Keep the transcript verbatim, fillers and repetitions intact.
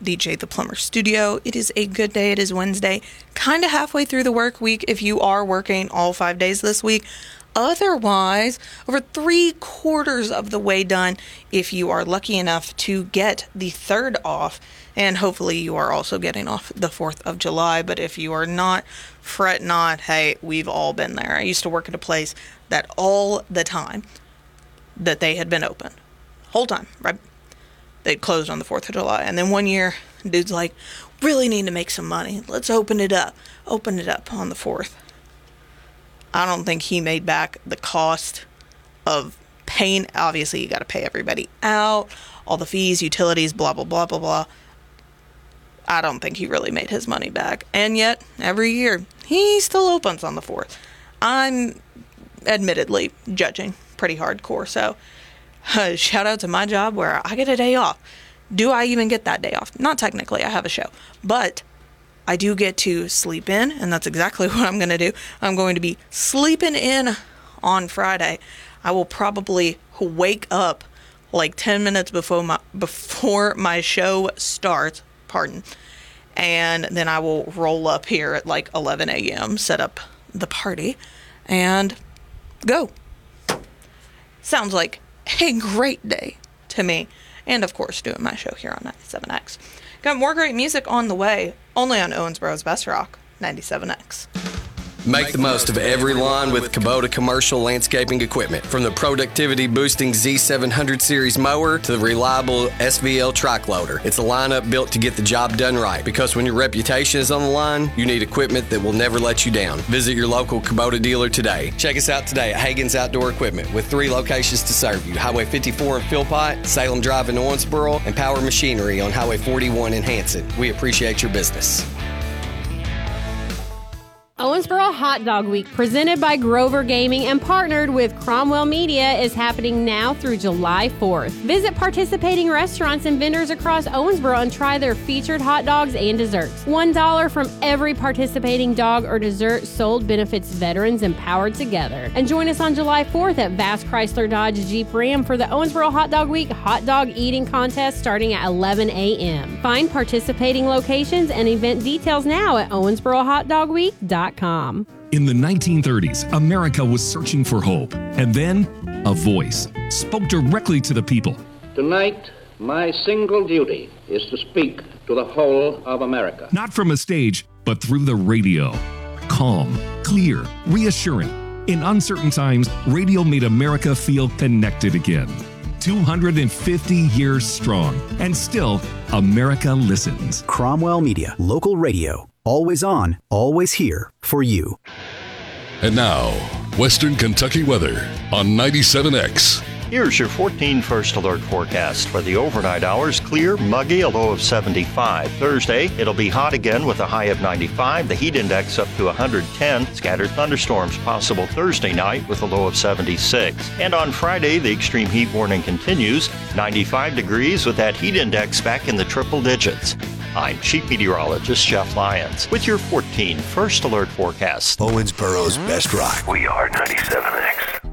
D J The Plumber Studio. It is a good day. It is Wednesday, kind of halfway through the work week if you are working all five days this week. Otherwise, over three quarters of the way done if you are lucky enough to get the third off. And hopefully you are also getting off the fourth of July. But if you are not, fret not. Hey, we've all been there. I used to work at a place that all the time that they had been open. Whole time, right? They closed on the fourth of July. And then one year, dude's like, really need to make some money. Let's open it up. Open it up on the fourth. I don't think he made back the cost of paying. Obviously, you got to pay everybody out, all the fees, utilities, blah, blah, blah, blah, blah. I don't think he really made his money back. And yet, every year, he still opens on the fourth. I'm admittedly judging pretty hardcore, so uh, shout out to my job where I get a day off. Do I even get that day off? Not technically, I have a show, but I do get to sleep in, and that's exactly what I'm going to do. I'm going to be sleeping in on Friday. I will probably wake up like ten minutes before my before my show starts, pardon, and then I will roll up here at like eleven a.m., set up the party, and go. Sounds like a great day to me. And, of course, doing my show here on ninety-seven X. Got more great music on the way, only on Owensboro's Best Rock, ninety-seven X. Make the most of every lawn with Kubota commercial landscaping equipment. From the productivity-boosting Z seven hundred series mower to the reliable S V L track loader. It's a lineup built to get the job done right. Because when your reputation is on the line, you need equipment that will never let you down. Visit your local Kubota dealer today. Check us out today at Hagen's Outdoor Equipment with three locations to serve you. Highway fifty-four in Philpott, Salem Drive in Owensboro, and Power Machinery on Highway forty-one in Hanson. We appreciate your business. Owensboro Hot Dog Week, presented by Grover Gaming and partnered with Cromwell Media, is happening now through July fourth. Visit participating restaurants and vendors across Owensboro and try their featured hot dogs and desserts. one dollar from every participating dog or dessert sold benefits veterans empowered together. And join us on July fourth at Vass Chrysler Dodge Jeep Ram for the Owensboro Hot Dog Week hot dog eating contest starting at eleven a.m. Find participating locations and event details now at owensboro hot dog week dot com. In the nineteen thirties, America was searching for hope. And then, a voice spoke directly to the people. Tonight, my single duty is to speak to the whole of America. Not from a stage, but through the radio. Calm, clear, reassuring. In uncertain times, radio made America feel connected again. two hundred fifty years strong. And still, America listens. Cromwell Media, local radio. Always on, always here for you. And now, Western Kentucky weather on ninety-seven X. Here's your fourteen First Alert forecast. For the overnight hours, clear, muggy, a low of seventy-five. Thursday, it'll be hot again with a high of ninety-five. The heat index up to one hundred ten. Scattered thunderstorms possible Thursday night with a low of seventy-six. And on Friday, the extreme heat warning continues. ninety-five degrees with that heat index back in the triple digits. I'm Chief Meteorologist Jeff Lyons with your fourteen First Alert forecast. Owensboro's Best Rock. We are ninety-seven X.